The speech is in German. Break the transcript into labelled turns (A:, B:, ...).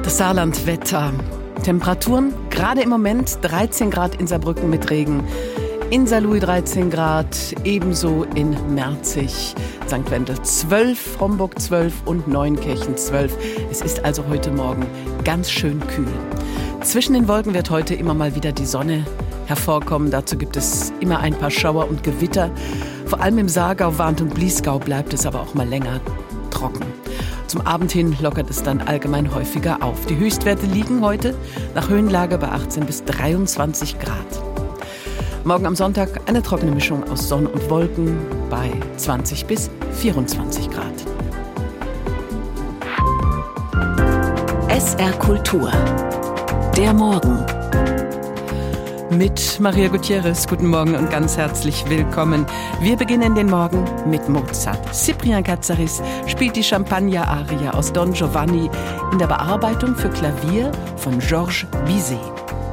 A: Das Saarlandwetter. Temperaturen gerade im Moment 13 Grad in Saarbrücken mit Regen. In Saarlouis 13 Grad, ebenso in Merzig, St. Wendel 12, Homburg 12 und Neunkirchen 12. Es ist also heute Morgen ganz schön kühl. Zwischen den Wolken wird heute immer mal wieder die Sonne hervorkommen. Dazu gibt es immer ein paar Schauer und Gewitter. Vor allem im Saargau, Warnt und Bliesgau bleibt es aber auch mal länger trocken. Zum Abend hin lockert es dann allgemein häufiger auf. Die Höchstwerte liegen heute nach Höhenlage bei 18 bis 23 Grad. Morgen am Sonntag eine trockene Mischung aus Sonne und Wolken bei 20 bis 24 Grad.
B: SR Kultur. Der Morgen.
A: Mit Maria Gutierrez, guten Morgen und ganz herzlich willkommen. Wir beginnen den Morgen mit Mozart. Cyprien Katsaris spielt die Champagner-Arie aus Don Giovanni in der Bearbeitung für Klavier von Georges Bizet.